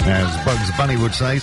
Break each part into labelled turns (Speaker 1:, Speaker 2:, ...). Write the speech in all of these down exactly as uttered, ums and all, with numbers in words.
Speaker 1: As Bugs Bunny would say,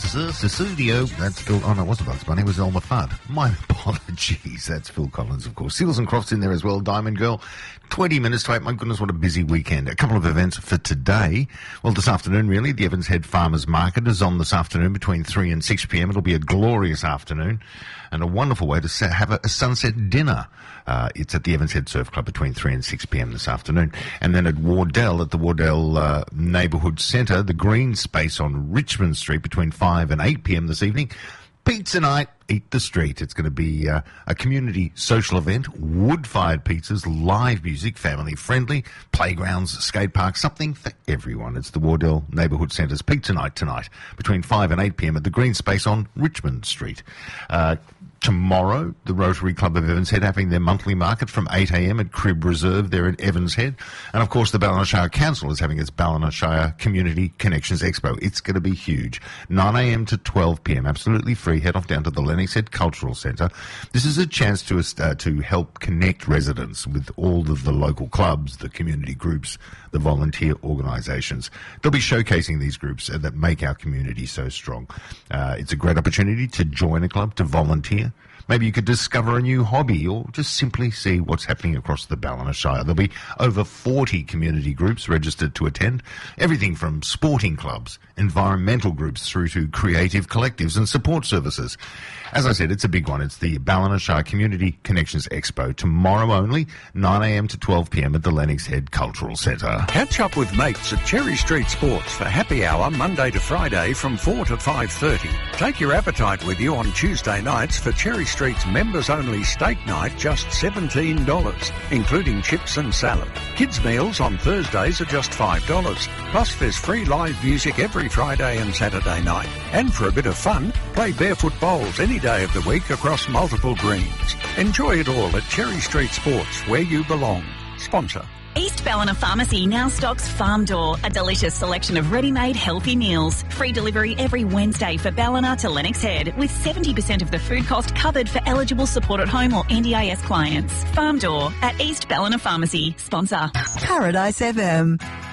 Speaker 1: studio. That's Phil. Oh no, it wasn't Bugs Bunny. It was Elmer Fudd. My apologies. That's Phil Collins, of course. Seals and Crofts in there as well. Diamond Girl. Twenty minutes to eight. My goodness, what a busy weekend. A couple of events for today. Well, this afternoon, really. The Evans Head Farmers Market is on this afternoon between three and six p.m. It'll be a glorious afternoon and a wonderful way to have a, a sunset dinner. Uh, it's at the Evans Head Surf Club between three and six p.m. this afternoon. And then at Wardell, at the Wardell uh, Neighbourhood Centre, the green space on Richmond Street between five and eight p.m. this evening. Pizza night, eat the street. It's going to be uh, a community social event, wood-fired pizzas, live music, family-friendly, playgrounds, skate parks, something for everyone. It's the Wardell Neighbourhood Centre's Pizza night tonight between five and eight p.m. at the green space on Richmond Street. Uh, Tomorrow, the Rotary Club of Evans Head having their monthly market from eight a.m. at Crib Reserve there at Evans Head. And, of course, the Ballina Council is having its Ballina Community Connections Expo. It's going to be huge. nine a.m. to twelve p.m. Absolutely free. Head off down to the Lennox Head Cultural Centre. This is a chance to, uh, to help connect residents with all of the local clubs, the community groups, the volunteer organisations. They'll be showcasing these groups that make our community so strong. Uh, it's a great opportunity to join a club, to volunteer. Maybe you could discover a new hobby or just simply see what's happening across the Ballina Shire. There'll be over forty community groups registered to attend, everything from sporting clubs, environmental groups through to creative collectives and support services. As I said, it's a big one. It's the Ballina Shire Community Connections Expo, tomorrow only, nine a.m. to twelve p.m. at the Lennox Head Cultural Centre.
Speaker 2: Catch up with mates at Cherry Street Sports for happy hour Monday to Friday from four to five thirty. Take your appetite with you on Tuesday nights for Cherry Street's members-only steak night, just seventeen dollars, including chips and salad. Kids' meals on Thursdays are just five dollars. Plus, there's free live music every Friday and Saturday night. And for a bit of fun, play barefoot bowls any day of the week across multiple greens. Enjoy it all at Cherry Street Sports, where you belong. Sponsor.
Speaker 3: East Ballina Pharmacy now stocks Farm Door, a delicious selection of ready-made healthy meals. Free delivery every Wednesday for Ballina to Lennox Head, with seventy percent of the food cost covered for eligible support at home or N D I S clients. Farm Door at East Ballina Pharmacy. Sponsor.
Speaker 4: Paradise F M.